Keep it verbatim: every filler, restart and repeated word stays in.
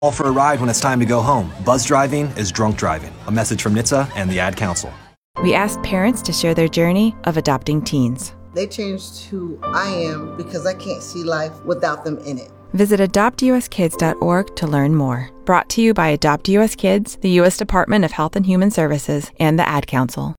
All for a ride when it's time to go home. Buzz driving is drunk driving. A message from N H T S A and the Ad Council. We asked parents to share their journey of adopting teens. They changed who I am because I can't see life without them in it. Visit adopt u s kids dot org to learn more. Brought to you by Adopt U S Kids, the U S Department of Health and Human Services, and the Ad Council.